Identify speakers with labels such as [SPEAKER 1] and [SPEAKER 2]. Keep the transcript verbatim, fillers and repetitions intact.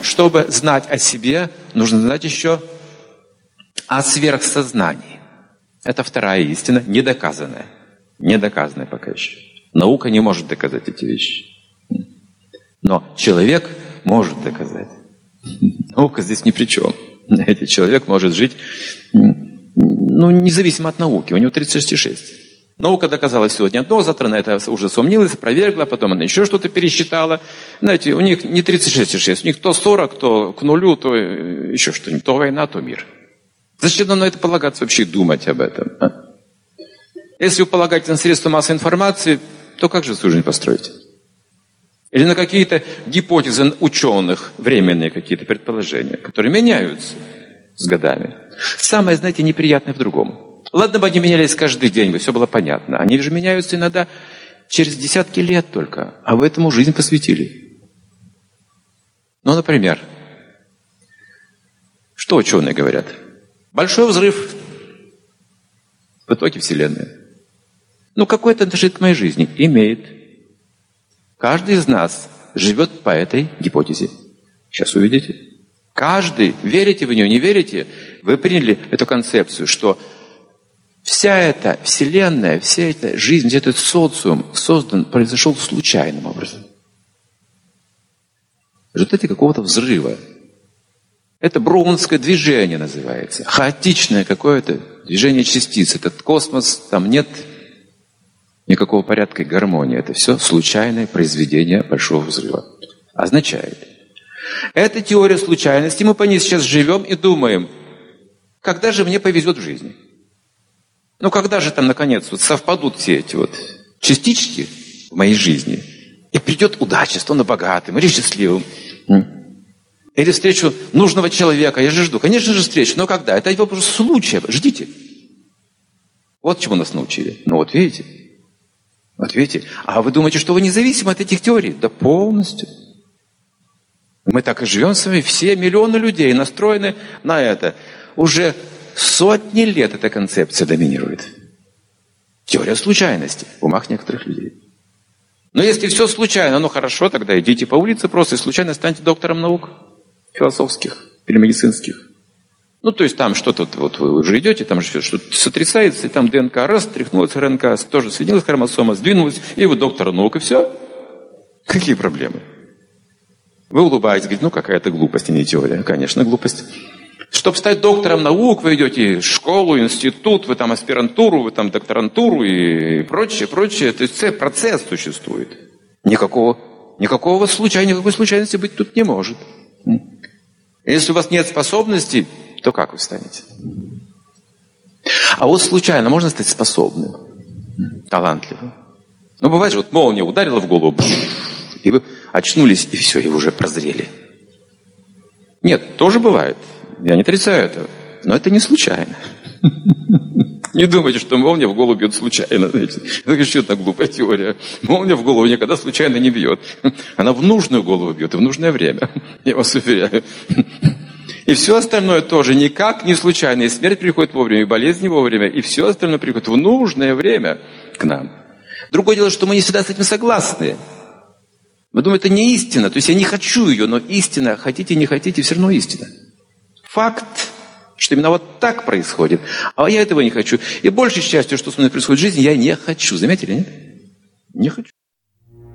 [SPEAKER 1] чтобы знать о себе, нужно знать еще о сверхсознании. Это вторая истина, недоказанная. Недоказанная пока еще. Наука не может доказать эти вещи. Но человек может доказать. Наука здесь ни при чем. Этот человек может жить, ну, независимо от науки. У него тридцать шесть и шесть. Наука доказала сегодня одно, завтра на это уже сомнилась, опровергла, потом она еще что-то пересчитала. Знаете, у них не тридцать шесть и шесть, у них то сорок, то к нулю, то еще что-нибудь. То война, то мир. Зачем нам на это полагаться, вообще думать об этом? А? Если вы полагаете на средства массовой информации, то как же свою жизнь построить? Или на какие-то гипотезы ученых, временные какие-то предположения, которые меняются с годами. Самое, знаете, неприятное в другом. Ладно бы они менялись каждый день, бы все было понятно. Они же меняются иногда через десятки лет только, а вы этому жизнь посвятили. Ну, например, что ученые говорят? Большой взрыв в итоге Вселенной. Ну, какое это отношение к моей жизни? Имеет. Каждый из нас живет по этой гипотезе. Сейчас увидите. Каждый, верите вы в нее, не верите, вы приняли эту концепцию, что вся эта Вселенная, вся эта жизнь, весь этот социум создан, произошел случайным образом. В результате какого-то взрыва. Это броунское движение называется. Хаотичное какое-то движение частиц. Этот космос, там нет никакого порядка и гармонии. Это все случайное произведение большого взрыва. Означает. Это теория случайности. Мы по ней сейчас живем и думаем, когда же мне повезет в жизни? Ну, когда же там, наконец, вот совпадут все эти вот частички в моей жизни, и придет удача, стану богатым или счастливым. Или встречу нужного человека. Я же жду. Конечно же, встречу. Но когда? Это вопрос случая. Ждите. Вот чему нас научили. Ну, вот видите. Вот видите. А вы думаете, что вы независимы от этих теорий? Да полностью. Мы так и живем с вами. Все миллионы людей настроены на это. Уже сотни лет эта концепция доминирует. Теория случайности в умах некоторых людей. Но если все случайно, ну хорошо, тогда идите по улице просто и случайно станьте доктором наук. Философских или медицинских. Ну, то есть там что-то, вот вы уже идете, там же что-то сотрясается, и там ДНК раз, тряхнулась РНК, тоже соединилась хромосома, сдвинулась, и вы доктор наук, и все. Какие проблемы? Вы улыбаетесь, говорите, ну, какая-то глупость, а не теория. Конечно, глупость. Чтобы стать доктором наук, вы идете в школу, институт, вы там аспирантуру, вы там докторантуру и прочее, прочее. То есть процесс существует. Никакого, никакого случайности, никакой случайности быть тут не может. Если у вас нет способностей, то как вы станете? А вот случайно можно стать способным, талантливым. Ну, бывает же, вот молния ударила в голову, и вы очнулись, и все, и вы уже прозрели. Нет, тоже бывает. Я не отрицаю этого. Но это не случайно. Не думайте, что молния в голову бьет случайно. Это еще одна глупая теория. Молния в голову никогда случайно не бьет. Она в нужную голову бьет и в нужное время. Я вас уверяю. И все остальное тоже никак не случайно. И смерть приходит вовремя, и болезнь не вовремя. И все остальное приходит в нужное время к нам. Другое дело, что мы не всегда с этим согласны. Мы думаем, это не истина. То есть я не хочу ее, но истина, хотите, не хотите, все равно истина. Факт, что именно вот так происходит. А я этого не хочу. И большей частью, что со мной происходит в жизни, я не хочу. Заметили, нет? Не хочу.